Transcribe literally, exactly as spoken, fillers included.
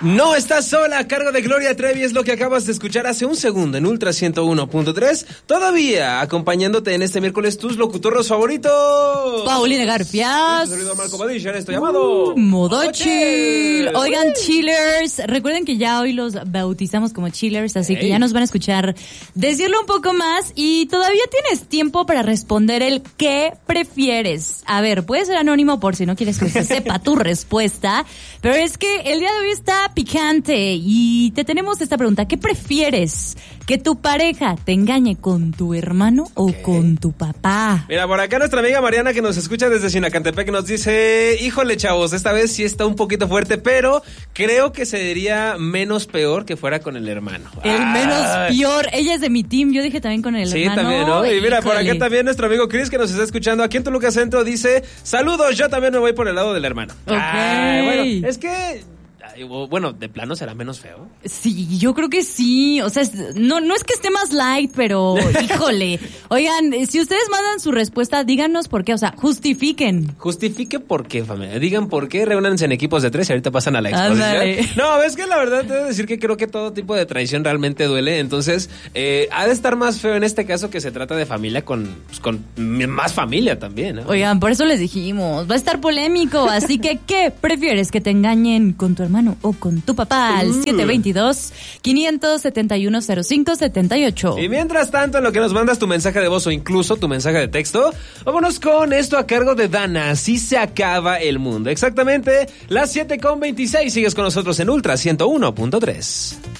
No estás sola, a cargo de Gloria Trevi, es lo que acabas de escuchar hace un segundo en Ultra ciento uno punto tres. Todavía acompañándote en este miércoles tus locutoros favoritos. Paulina Garfias. Servidor Marco Padilla en esto llamado uh, Modo Modo Chill. Chill. Oigan, uh. chillers, recuerden que ya hoy los bautizamos como chillers, así hey. que ya nos van a escuchar decirlo un poco más y todavía tienes tiempo para responder el ¿qué prefieres? A ver, puede ser anónimo por si no quieres que se sepa tu respuesta, pero es que el día de hoy está picante y te tenemos esta pregunta. ¿Qué prefieres? ¿Que tu pareja te engañe con tu hermano okay. o con tu papá? Mira, por acá nuestra amiga Mariana que nos escucha desde Sinacantepec nos dice, híjole chavos, esta vez sí está un poquito fuerte, pero creo que sería menos peor que fuera con el hermano. El ah. menos peor. Ella es de mi team, yo dije también con el sí, hermano. Sí, también, ¿no? Y mira, híjole. Por acá también nuestro amigo Chris que nos está escuchando aquí en Toluca Centro dice, saludos, yo también me voy por el lado del hermano. Ok. Ay, bueno, es que... Bueno, ¿de plano será menos feo? Sí, yo creo que sí. O sea, no, no es que esté más light, pero híjole. Oigan, si ustedes mandan su respuesta, díganos por qué. O sea, justifiquen. Justifique por qué, familia. Digan por qué, reúnanse en equipos de tres y ahorita pasan a la exposición. Andale. No, es que la verdad te debo decir que creo que todo tipo de traición realmente duele. Entonces, eh, ha de estar más feo en este caso que se trata de familia con, pues, con más familia también, ¿no? Oigan, por eso les dijimos, va a estar polémico. Así que, ¿qué prefieres? ¿Que te engañen con tu hermano o con tu papá al siete dos dos, cinco siete uno, cero cinco siete ocho? Y mientras tanto, en lo que nos mandas tu mensaje de voz o incluso tu mensaje de texto, vámonos con esto a cargo de Dana. Así se acaba el mundo. Exactamente las siete con veintiséis. Sigues con nosotros en Ultra ciento uno punto tres.